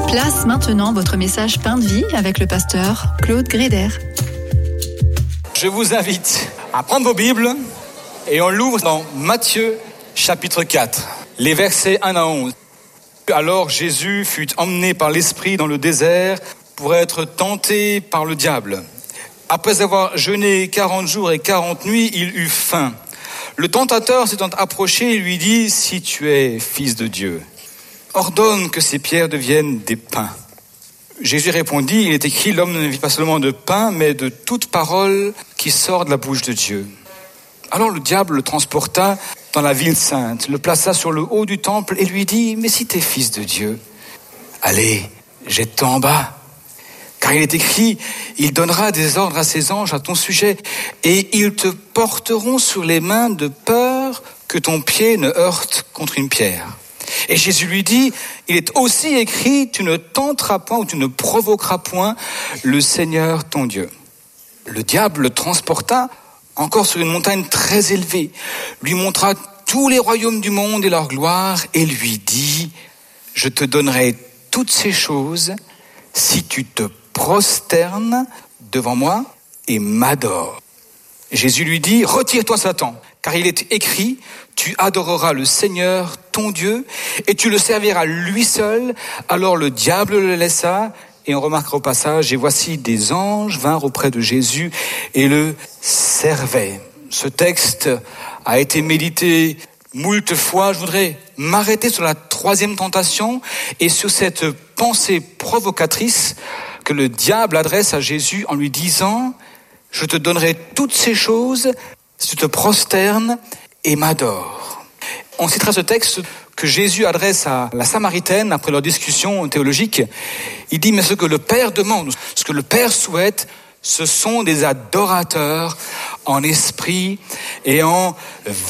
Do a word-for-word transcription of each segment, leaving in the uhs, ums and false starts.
Place maintenant votre message Pain de vie avec le pasteur Claude Gréder. Je vous invite à prendre vos Bibles et on l'ouvre dans Matthieu chapitre quatre, les versets un à onze. Alors Jésus fut emmené par l'Esprit dans le désert pour être tenté par le diable. Après avoir jeûné quarante jours et quarante nuits, il eut faim. Le tentateur s'étant approché lui dit « Si tu es fils de Dieu, ordonne que ces pierres deviennent des pains. » Jésus répondit, il est écrit, l'homme ne vit pas seulement de pain, mais de toute parole qui sort de la bouche de Dieu. Alors le diable le transporta dans la ville sainte, le plaça sur le haut du temple et lui dit, mais si t'es fils de Dieu, allez, jette-toi en bas. Car il est écrit, il donnera des ordres à ses anges à ton sujet et ils te porteront sur les mains de peur que ton pied ne heurte contre une pierre. Et Jésus lui dit, il est aussi écrit, tu ne tenteras point ou tu ne provoqueras point le Seigneur ton Dieu. Le diable le transporta encore sur une montagne très élevée, lui montra tous les royaumes du monde et leur gloire et lui dit, je te donnerai toutes ces choses si tu te prosternes devant moi et m'adores. Jésus lui dit, retire-toi Satan, car il est écrit, tu adoreras le Seigneur, ton Dieu, et tu le serviras lui seul. Alors le diable le laissa, et on remarquera au passage, et voici des anges vinrent auprès de Jésus et le servaient. Ce texte a été médité moult fois. Je voudrais m'arrêter sur la troisième tentation et sur cette pensée provocatrice que le diable adresse à Jésus en lui disant « Je te donnerai toutes ces choses si tu te prosternes et m'adores ». On citera ce texte que Jésus adresse à la Samaritaine après leur discussion théologique. Il dit « Mais ce que le Père demande, ce que le Père souhaite, ce sont des adorateurs en esprit et en vérité ».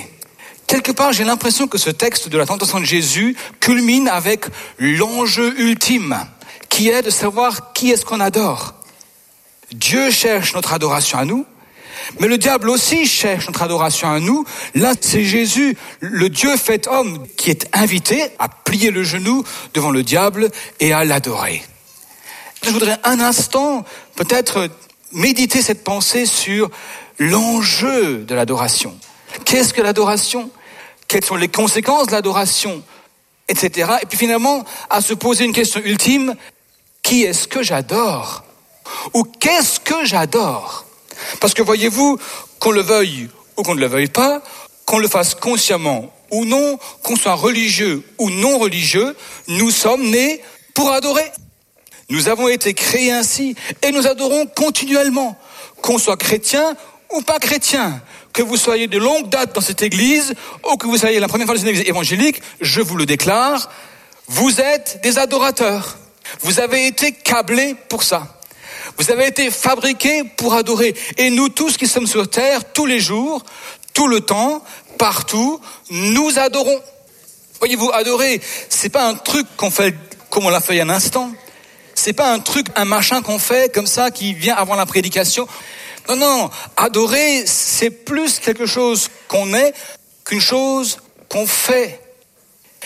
Quelque part, j'ai l'impression que ce texte de la tentation de Jésus culmine avec l'enjeu ultime, qui est de savoir qui est-ce qu'on adore. Dieu cherche notre adoration à nous, mais le diable aussi cherche notre adoration à nous. Là, c'est Jésus, le Dieu fait homme, qui est invité à plier le genou devant le diable et à l'adorer. Je voudrais un instant peut-être méditer cette pensée sur l'enjeu de l'adoration. Qu'est-ce que l'adoration ? Quelles sont les conséquences de l'adoration, et cetera. Et puis finalement, à se poser une question ultime, qui est-ce que j'adore ? Ou qu'est-ce que j'adore ? Parce que voyez-vous, qu'on le veuille ou qu'on ne le veuille pas, qu'on le fasse consciemment ou non, qu'on soit religieux ou non religieux, nous sommes nés pour adorer. Nous avons été créés ainsi et nous adorons continuellement, qu'on soit chrétien ou pas chrétien, que vous soyez de longue date dans cette église ou que vous soyez la première fois dans une église évangélique, je vous le déclare, vous êtes des adorateurs. Vous avez été câblés pour ça. Vous avez été fabriqués pour adorer. Et nous tous qui sommes sur terre, tous les jours, tout le temps, partout, nous adorons. Voyez-vous, adorer, c'est pas un truc qu'on fait comme on l'a fait il y a un instant. C'est pas un truc, un machin qu'on fait comme ça qui vient avant la prédication. Non, non, adorer, c'est plus quelque chose qu'on est qu'une chose qu'on fait.